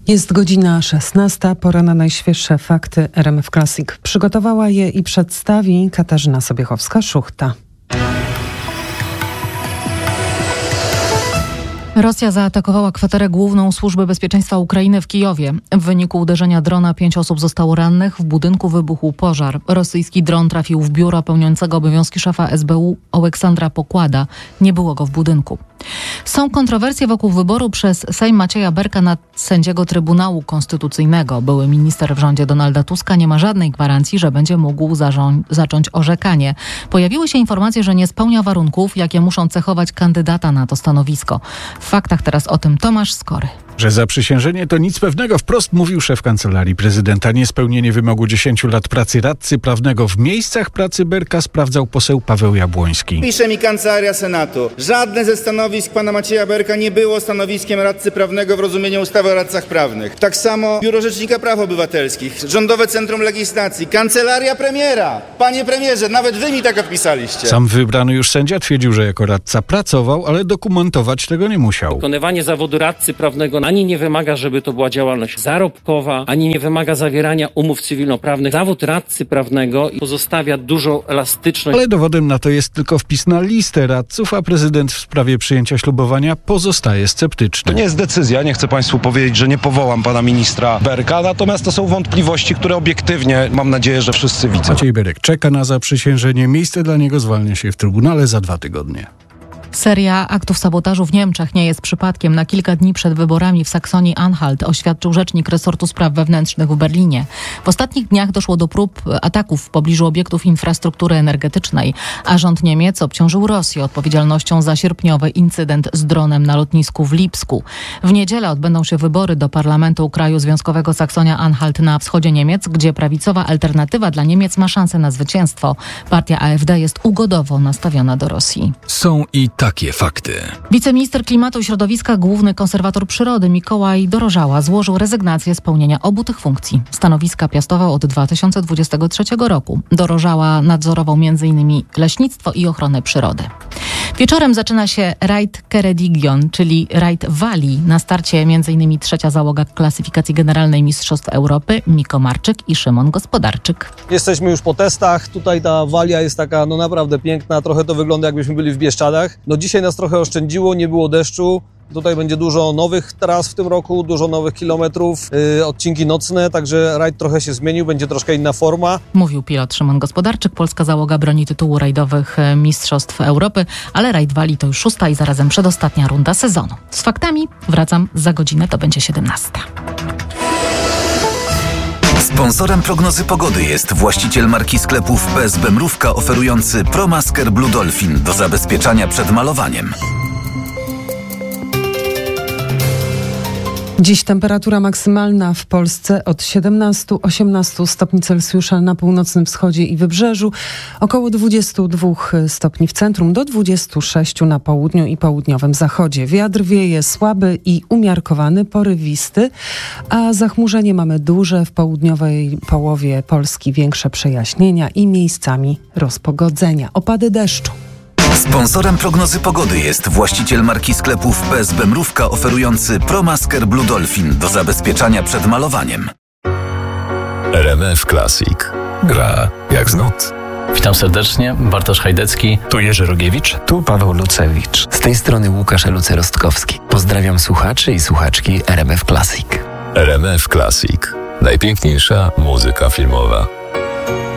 Jest godzina 16, pora na najświeższe fakty RMF Classic. Przygotowała je i przedstawi Katarzyna Sobiechowska-Szuchta. Rosja zaatakowała kwaterę główną Służby Bezpieczeństwa Ukrainy w Kijowie. W wyniku uderzenia drona 5 osób zostało rannych, w budynku wybuchł pożar. Rosyjski dron trafił w biuro pełniącego obowiązki szefa SBU Oleksandra Pokłada. Nie było go w budynku. Są kontrowersje wokół wyboru przez Sejm Macieja Berka na sędziego Trybunału Konstytucyjnego. Były minister w rządzie Donalda Tuska nie ma żadnej gwarancji, że będzie mógł zacząć orzekanie. Pojawiły się informacje, że nie spełnia warunków, jakie muszą cechować kandydata na to stanowisko. W faktach teraz o tym Tomasz Skory. Że zaprzysiężenie to nic pewnego, wprost mówił szef Kancelarii Prezydenta. Niespełnienie wymogu 10 lat pracy radcy prawnego w miejscach pracy Berka sprawdzał poseł Paweł Jabłoński. Pisze mi Kancelaria Senatu. Żadne ze stanowisk pana Macieja Berka nie było stanowiskiem radcy prawnego w rozumieniu ustawy o radcach prawnych. Tak samo Biuro Rzecznika Praw Obywatelskich, Rządowe Centrum Legislacji, Kancelaria Premiera. Panie premierze, nawet wy mi tak odpisaliście. Sam wybrany już sędzia twierdził, że jako radca pracował, ale dokumentować tego nie musiał. Wykonywanie zawodu radcy prawnego ani nie wymaga, żeby to była działalność zarobkowa, ani nie wymaga zawierania umów cywilnoprawnych. Zawód radcy prawnego pozostawia dużą elastyczność. Ale dowodem na to jest tylko wpis na listę radców, a prezydent w sprawie przyjęcia ślubowania pozostaje sceptyczny. To nie jest decyzja, nie chcę państwu powiedzieć, że nie powołam pana ministra Berka, natomiast to są wątpliwości, które obiektywnie, mam nadzieję, że wszyscy widzą. Maciej Berek czeka na zaprzysiężenie. Miejsce dla niego zwalnia się w Trybunale za 2 tygodnie. Seria aktów sabotażu w Niemczech nie jest przypadkiem. Na kilka dni przed wyborami w Saksonii-Anhalt oświadczył rzecznik resortu spraw wewnętrznych w Berlinie. W ostatnich dniach doszło do prób ataków w pobliżu obiektów infrastruktury energetycznej, a rząd Niemiec obciążył Rosję odpowiedzialnością za sierpniowy incydent z dronem na lotnisku w Lipsku. W niedzielę odbędą się wybory do parlamentu kraju związkowego Saksonia-Anhalt na wschodzie Niemiec, gdzie prawicowa alternatywa dla Niemiec ma szansę na zwycięstwo. Partia AfD jest ugodowo nastawiona do Rosji. Są i takie fakty. Wiceminister Klimatu i Środowiska, główny konserwator przyrody Mikołaj Dorożała złożył rezygnację z pełnienia obu tych funkcji. Stanowiska piastował od 2023 roku. Dorożała nadzorował m.in. leśnictwo i ochronę przyrody. Wieczorem zaczyna się rajd Ceredigion, czyli rajd Walii. Na starcie m.in. trzecia załoga klasyfikacji generalnej Mistrzostw Europy Miko Marczyk i Szymon Gospodarczyk. Jesteśmy już po testach. Tutaj ta Walia jest taka naprawdę piękna. Trochę to wygląda, jakbyśmy byli w Bieszczadach. Dzisiaj nas trochę oszczędziło, nie było deszczu. Tutaj będzie dużo nowych tras w tym roku, dużo nowych kilometrów, odcinki nocne, także rajd trochę się zmienił, będzie troszkę inna forma. Mówił pilot Szymon Gospodarczyk. Polska załoga broni tytułu rajdowych Mistrzostw Europy, ale rajd Walii to już 6. i zarazem przedostatnia runda sezonu. Z faktami wracam za godzinę, to będzie 17. Sponsorem prognozy pogody jest właściciel marki sklepów PSB Mrówka oferujący ProMasker Blue Dolphin do zabezpieczania przed malowaniem. Dziś temperatura maksymalna w Polsce od 17-18 stopni Celsjusza na północnym wschodzie i wybrzeżu, około 22 stopni w centrum, do 26 na południu i południowym zachodzie. Wiatr wieje słaby i umiarkowany, porywisty, a zachmurzenie mamy duże, w południowej połowie Polski większe przejaśnienia i miejscami rozpogodzenia. Opady deszczu. Sponsorem prognozy pogody jest właściciel marki sklepów PSB Mrówka oferujący ProMasker Blue Dolphin do zabezpieczania przed malowaniem. RMF Classic. Gra jak z nut. Witam serdecznie, Bartosz Hajdecki. Tu Jerzy Rogiewicz. Tu Paweł Lucewicz. Z tej strony Łukasz Eluce-Rostkowski. Pozdrawiam słuchaczy i słuchaczki RMF Classic. RMF Classic. Najpiękniejsza muzyka filmowa.